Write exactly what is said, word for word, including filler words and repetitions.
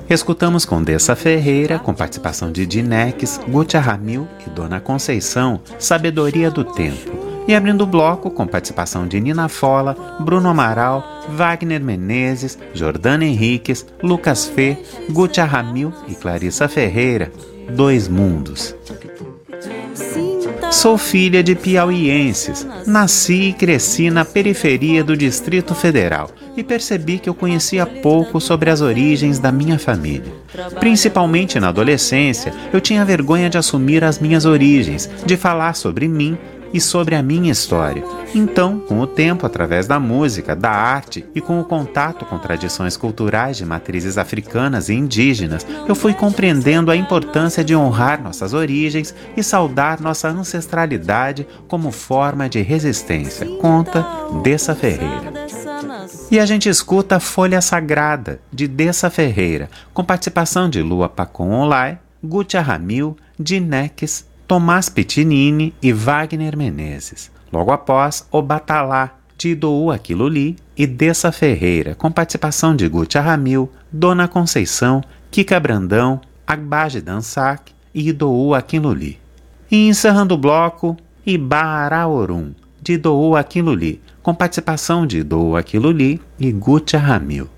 Escutamos com Dessa Ferreira, com participação de Dinex, Gutia Ramil e Dona Conceição, Sabedoria do Tempo. E abrindo o bloco, com participação de Nina Fola, Bruno Amaral, Wagner Menezes, Jordana Henriques, Lucas Fê, Gutia Ramil e Clarissa Ferreira, Dois Mundos. Sou filha de piauienses, nasci e cresci na periferia do Distrito Federal e percebi que eu conhecia pouco sobre as origens da minha família. Principalmente na adolescência, eu tinha vergonha de assumir as minhas origens, de falar sobre mim e sobre a minha história. Então, com o tempo, através da música, da arte e com o contato com tradições culturais de matrizes africanas e indígenas, eu fui compreendendo a importância de honrar nossas origens e saudar nossa ancestralidade como forma de resistência, conta Dessa Ferreira. E a gente escuta Folha Sagrada, de Dessa Ferreira, com participação de Lua Pacon Olay, Gutia Ramil, Dinex, Tomás Pitinini e Wagner Menezes. Logo após, O Batalá, de Idoú Aquiluli e Dessa Ferreira, com participação de Gutia Ramil, Dona Conceição, Kika Brandão, Agbaje Dansac e Idoú Aquiluli. E encerrando o bloco, Ibaraorum, de Idoú Aquiluli, com participação de Idoú Aquiluli e Gutia Ramil.